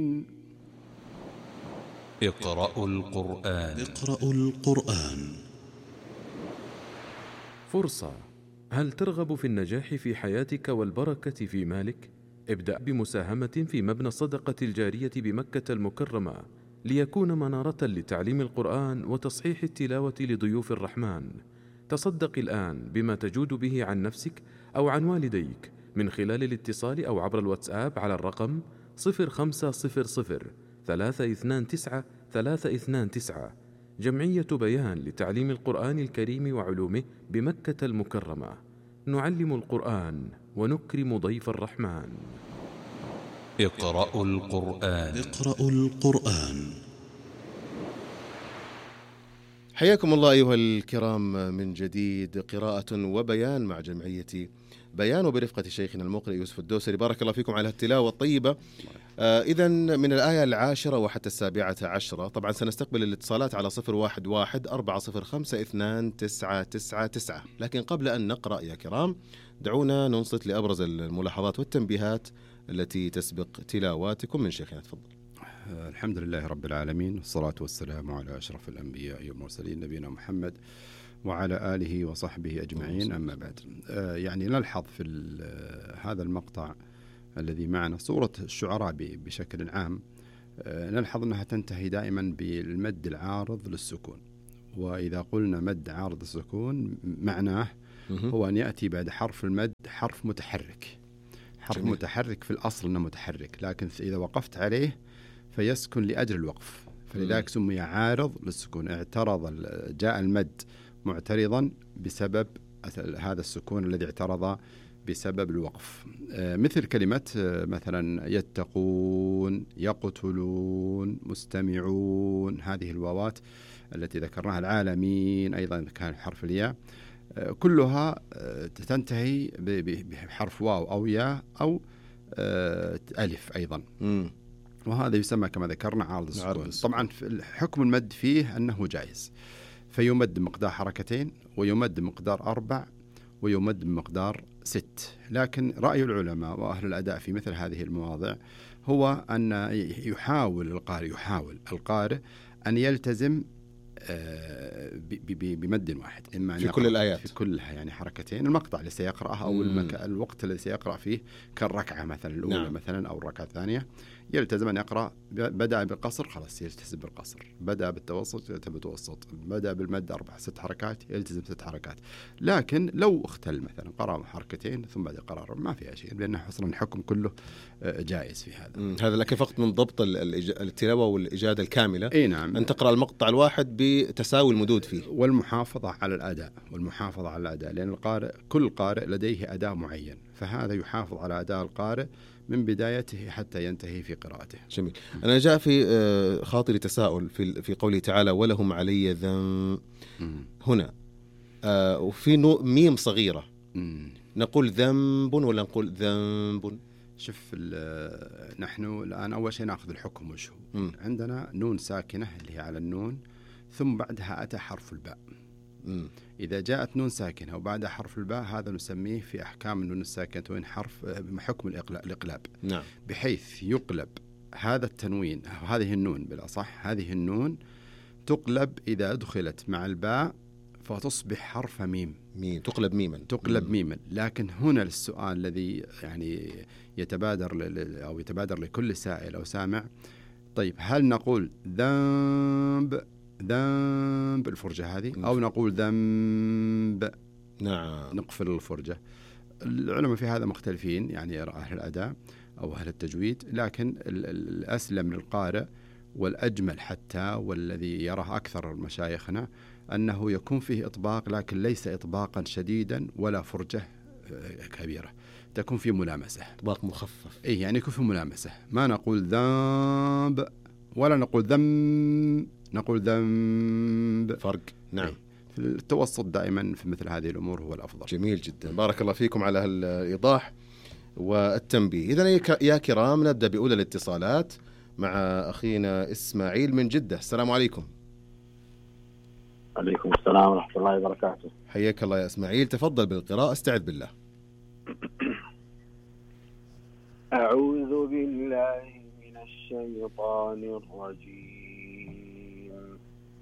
اقرأوا القرآن. اقرأوا القرآن. فرصة. هل ترغب في النجاح في حياتك والبركة في مالك؟ ابدأ بمساهمة في مبنى الصدقة الجارية بمكة المكرمة ليكون منارة لتعليم القرآن وتصحيح التلاوة لضيوف الرحمن. تصدق الآن بما تجود به عن نفسك أو عن والديك من خلال الاتصال أو عبر الواتساب على الرقم 0500 329 329. جمعية بيان لتعليم القرآن الكريم وعلومه بمكة المكرمة. نعلم القرآن ونكرم ضيف الرحمن. اقرأوا القرآن. اقرأوا القرآن. حياكم الله أيها الكرام من جديد، قراءة وبيان مع جمعية بيان وبرفقة شيخنا المقرئ يوسف الدوسري. بارك الله فيكم على التلاوة الطيبة. إذن من الآية 10 وحتى 17. طبعا سنستقبل الاتصالات على 011-405-299. لكن قبل أن نقرأ يا كرام دعونا ننصت لأبرز الملاحظات والتنبيهات التي تسبق تلاواتكم من شيخنا. تفضل. الحمد لله رب العالمين، والصلاة والسلام على أشرف الأنبياء والمرسلين نبينا محمد وعلى آله وصحبه أجمعين. أما بعد، يعني نلحظ في هذا المقطع الذي معنا سورة الشعراء بشكل عام، نلحظ أنها تنتهي دائما بالمد العارض للسكون. وإذا قلنا مد عارض السكون معناه هو أن يأتي بعد حرف المد حرف متحرك. حرف متحرك في الأصل أنه متحرك، لكن إذا وقفت عليه فيسكن لأجل الوقف، فلذلك سمي عارض للسكون. اعترض، جاء المد معترضا بسبب هذا السكون الذي اعترض بسبب الوقف. مثل كلمة مثلا يتقون، يقتلون، مستمعون، هذه الواوات التي ذكرناها، العالمين أيضا كان حرف الياء، كلها تنتهي بحرف واو أو ياء أو ألف أيضا. وهذا يسمى كما ذكرنا عارض السكون. طبعا حكم المد فيه أنه جائز، فيمد مقدار حركتين، ويمد مقدار 4، ويمد مقدار 6. لكن رأي العلماء وأهل الأداء في مثل هذه المواضع هو أن يحاول القارئ أن يلتزم بمد واحد، إما في كل الآيات، في كلها، يعني حركتين. المقطع اللي سيقرأها أو الوقت الذي سيقرأ فيه كالركعة مثلا الأولى مثلا أو الركعة الثانية، يلتزم أن يقرأ. بدأ بالقصر خلاص يلتزم بالقصر، بدأ بالتوسط يلتزم بالتوسط، بدأ بالمد 4-6 حركات يلتزم 6 حركات. لكن لو اختل مثلا قرأ حركتين ثم بدأ قرأ ما فيها شيء، لأنه أصلا الحكم كله جائز في هذا. هذا لكن فقط من ضبط التلاوة والإجادة الكاملة. أي نعم، أن تقرأ المقطع الواحد بتساوي المدود فيه، والمحافظة على الأداء، لأن كل قارئ لديه أداء معين، فهذا يحافظ على أداء القارئ من بدايته حتى ينتهي في قراءته. جميل. أنا جاء في خاطري تساؤل في قوله تعالى ولهم علي ذنب هنا، وفي ميم صغيرة، نقول ذنب ولا نقول ذنب؟ شوف، نحن الآن أول شيء نأخذ الحكم وش هو. عندنا نون ساكنة اللي هي على النون، ثم بعدها أتى حرف الباء. إذا جاءت نون ساكنة وبعدها حرف الباء، هذا نسميه في أحكام النون الساكنة حرف حكم الإقلاب. نعم. بحيث يقلب هذا التنوين، هذه النون بالأصح، هذه النون تقلب إذا أدخلت مع الباء فتصبح حرف ميم، تقلب ميما. لكن هنا السؤال الذي يعني يتبادر لكل سائل أو سامع، طيب هل نقول ذنب الفرجة هذه، أو نقول ذنب؟ نعم، نقفل الفرجة. العلماء في هذا مختلفين، يعني أهل الأداء أو أهل التجويد، لكن الأسلم للقارئ والأجمل حتى والذي يراه أكثر مشايخنا أنه يكون فيه إطباق، لكن ليس إطباقا شديدا ولا فرجة كبيرة، تكون فيه ملامسة، إطباق مخفف. يعني يكون فيه ملامسة، ما نقول ذنب ولا نقول ذنب، نقول ذنب، فرق. نعم. التوسط دائما في مثل هذه الأمور هو الأفضل. جميل جدا، بارك الله فيكم على الإيضاح والتنبيه. إذن يا كرام نبدأ بأولى الاتصالات مع أخينا إسماعيل من جدة. السلام عليكم. عليكم السلام ورحمة الله وبركاته. حياك الله يا إسماعيل، تفضل بالقراءة، استعذ بالله. أعوذ بالله من الشيطان الرجيم.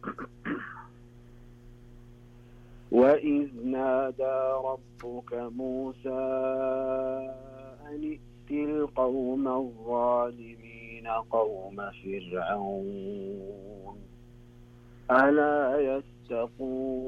وإذ نادى ربك موسى أن ائت القوم الظالمين قوم فرعون ألا يتقون